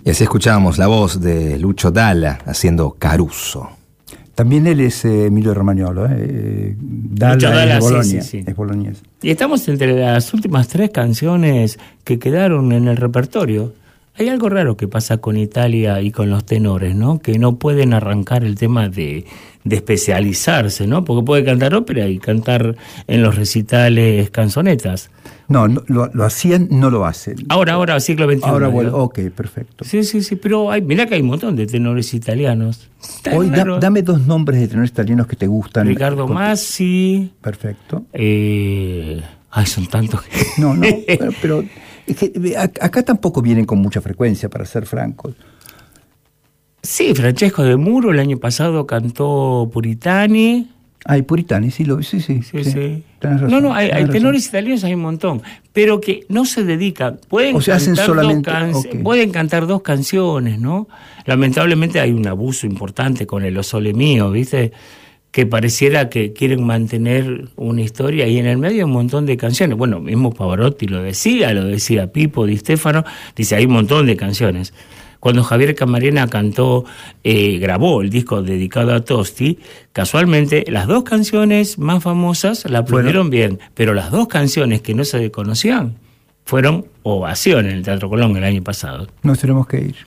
Y así escuchábamos la voz de Lucho Dalla haciendo Caruso. También él es Emilio Romagnolo, Dalla es Bolonia, sí. es boloñés. Y estamos entre las últimas 3 canciones que quedaron en el repertorio. Hay algo raro que pasa con Italia y con los tenores, ¿no? Que no pueden arrancar el tema de especializarse, ¿no? Porque puede cantar ópera y cantar en los recitales canzonetas. No, lo hacían, no lo hacen. Ahora, siglo XXI. Ahora vuelvo, ok, perfecto. Sí, pero mirá que hay un montón de tenores italianos. Hoy dame 2 nombres de tenores italianos que te gustan. Ricardo Massi. Perfecto. Son tantos. No, pero es que acá tampoco vienen con mucha frecuencia, para ser francos. Sí, Francesco de Muro el año pasado cantó Puritani. Hay Puritani, sí. Tenés razón, no, hay tenores italianos, hay un montón, pero que no se dedican, pueden cantar 2 canciones, ¿no? Lamentablemente hay un abuso importante con el O Sole Mio, ¿viste? Que pareciera que quieren mantener una historia y en el medio hay un montón de canciones. Bueno, mismo Pavarotti lo decía Pipo Di Stefano, dice, hay un montón de canciones. Cuando Javier Camarena grabó el disco dedicado a Tosti, casualmente las 2 canciones más famosas la aprendieron bien, pero las 2 canciones que no se conocían fueron ovación en el Teatro Colón el año pasado. Nos tenemos que ir.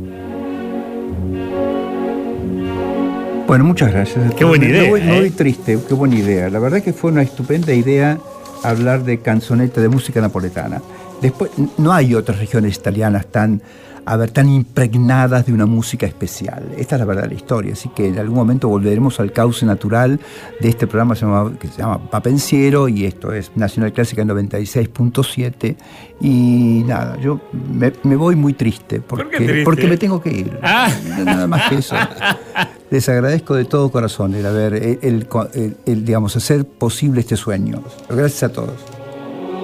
Bueno, muchas gracias. Qué buena idea. Me voy triste, qué buena idea. La verdad que fue una estupenda idea hablar de canzoneta, de música napoletana. Después, no hay otras regiones italianas tan impregnadas de una música especial. Esta es la verdad de la historia, así que en algún momento volveremos al cauce natural de este programa que se llama Pa Pensiero, y esto es Nacional Clásica 96.7. Y nada, yo me voy muy triste porque me tengo que ir. Nada más que eso. Les agradezco de todo corazón el hacer posible este sueño. Gracias a todos.